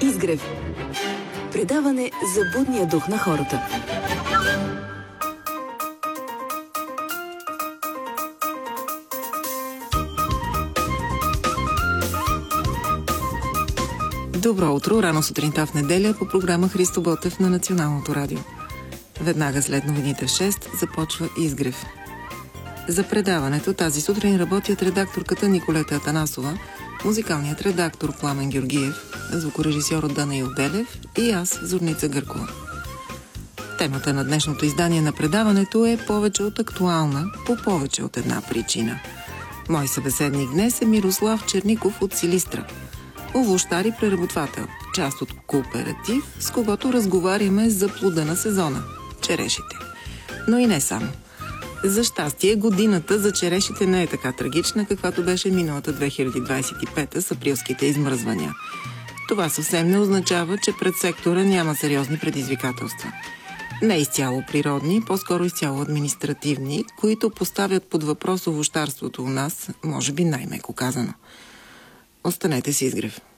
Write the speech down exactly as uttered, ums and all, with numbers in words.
Изгрев. Предаване за будния дух на хората. Добро утро, рано сутринта в неделя по програма Христо Ботев на Националното радио. Веднага след новините в шест започва Изгрев. За предаването тази сутрин работят редакторката Николета Атанасова, музикалният редактор Пламен Георгиев, звукорежисьорът Данаил Делев и аз, Зорница Гъркова. Темата на днешното издание на предаването е повече от актуална по повече от една причина. Мой събеседник днес е Мирослав Черников от Силистра, овощар и преработвател, част от кооператив, с когото разговаряме за плода на сезона – черешите. Но и не само. За щастие, годината за черешите не е така трагична, каквато беше миналата две хиляди двадесет и пета с априлските измръзвания. Това съвсем не означава, че пред сектора няма сериозни предизвикателства. Не изцяло природни, по-скоро изцяло административни, които поставят под въпрос овощарството у нас, може би най-меко казано. Останете си, Изгрев.